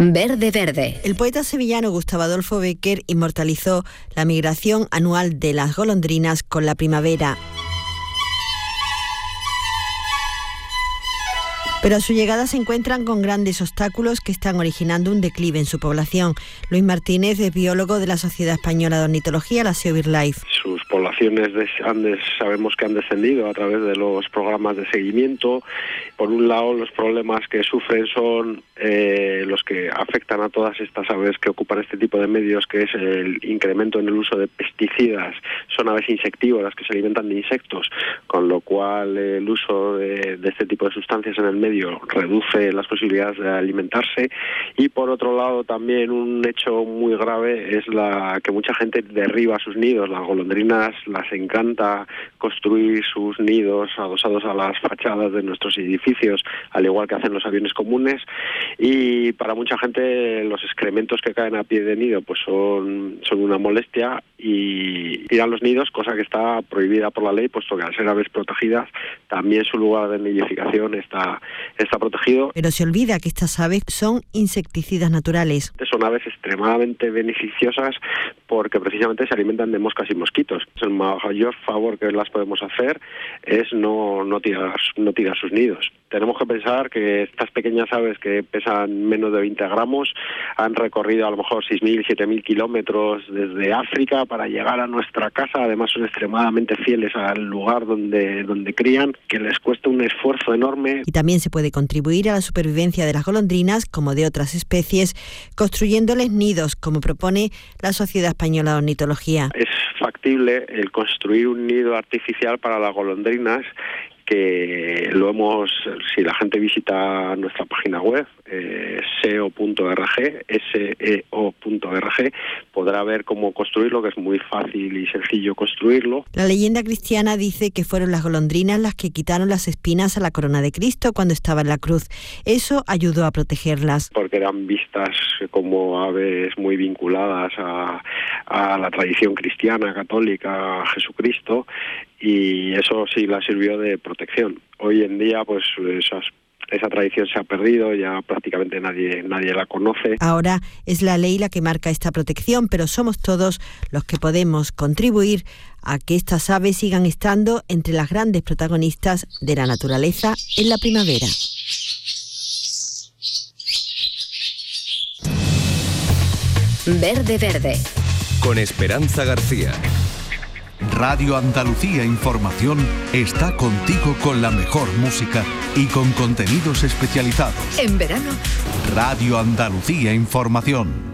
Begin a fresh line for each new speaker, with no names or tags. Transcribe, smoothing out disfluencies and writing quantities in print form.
Verde Verde.
El poeta sevillano Gustavo Adolfo Bécquer inmortalizó la migración anual de las golondrinas con la primavera. Pero a su llegada se encuentran con grandes obstáculos que están originando un declive en su población. Luis Martínez es biólogo de la Sociedad Española de Ornitología, la SEO BirdLife.
Sus poblaciones sabemos que han descendido a través de los programas de seguimiento. Por un lado, los problemas que sufren son los que afectan a todas estas aves que ocupan este tipo de medios, que es el incremento en el uso de pesticidas. Son aves insectívoras que se alimentan de insectos, con lo cual el uso de este tipo de sustancias en el medio reduce las posibilidades de alimentarse. Y por otro lado, también un hecho muy grave es que mucha gente derriba sus nidos. Las golondrinas las encanta construir sus nidos adosados a las fachadas de nuestros edificios, al igual que hacen los aviones comunes, y para mucha gente los excrementos que caen a pie de nido pues son una molestia y tiran los nidos, cosa que está prohibida por la ley, puesto que al ser aves protegidas también su lugar de nidificación está protegido.
Pero se olvida que estas aves son insecticidas naturales.
Son aves extremadamente beneficiosas porque precisamente se alimentan de moscas y mosquitos. El mayor favor que las podemos hacer es no tirar sus nidos. Tenemos que pensar que estas pequeñas aves que pesan menos de 20 gramos han recorrido a lo mejor 6.000, 7.000 kilómetros desde África para llegar a nuestra casa. Además son extremadamente fieles al lugar donde crían, que les cuesta un esfuerzo enorme.
Y también se puede contribuir a la supervivencia de las golondrinas, como de otras especies, construyéndoles nidos, como propone la Sociedad Española de Ornitología.
Es factible el construir un nido artificial para las golondrinas, que si la gente visita nuestra página web, seo.org, podrá ver cómo construirlo, que es muy fácil y sencillo construirlo.
La leyenda cristiana dice que fueron las golondrinas las que quitaron las espinas a la corona de Cristo cuando estaba en la cruz. Eso ayudó a protegerlas.
Porque eran vistas como aves muy vinculadas a la tradición cristiana, católica, a Jesucristo, y eso sí la sirvió de protección. Hoy en día pues esa tradición se ha perdido, ya prácticamente nadie la conoce.
Ahora es la ley la que marca esta protección, pero somos todos los que podemos contribuir a que estas aves sigan estando entre las grandes protagonistas de la naturaleza en la primavera.
Verde Verde.
Con Esperanza García.
Radio Andalucía Información está contigo con la mejor música y con contenidos especializados.
En verano,
Radio Andalucía Información.